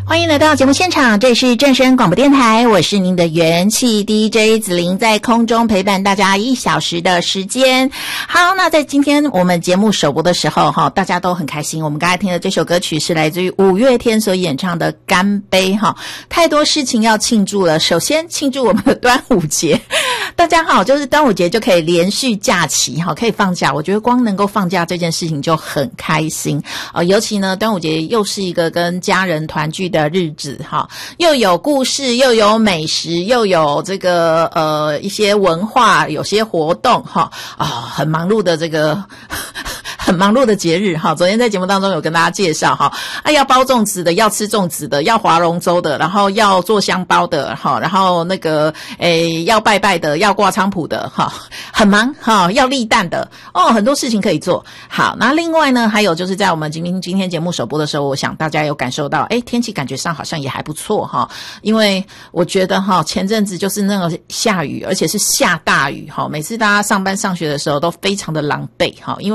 欢迎来到节目现场，这里是正声广播电台，我是您的元气 DJ 子琳，在空中陪伴大家1小时的时间。好，那在今天我们节目首播的时候大家都很开心。我们刚才听的这首歌曲是来自于五月天所演唱的《干杯》太多事情要庆祝了。首先庆祝我们的端午节，大家好，就是端午节就可以连续假期可以放假，我觉得光能够放假这件事情就很开心尤其呢端午节又是一个跟家人团聚的日子又有故事，又有美食，又有这个一些文化，有些活动很忙碌的这个很忙碌的节日昨天在节目当中有跟大家介绍要包粽子的，要吃粽子的，要划龙舟的，然后要做香包的然后那个要拜拜的，要挂菖蒲的很忙要立蛋的很多事情可以做。好，那另外呢还有就是在我们今天节目首播的时候，我想大家有感受到天气感觉上好像也还不错因为我觉得前阵子就是那个下雨，而且是下大雨每次大家上班上学的时候都非常的狼狈因为